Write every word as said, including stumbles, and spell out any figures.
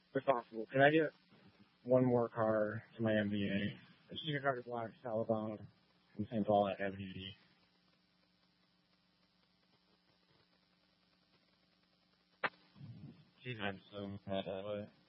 if possible, can I get one more car to my M V A? A Chica Carter Black, Salabond, from Saint Paul at Avenue D. Jeez, I'm so mad at it.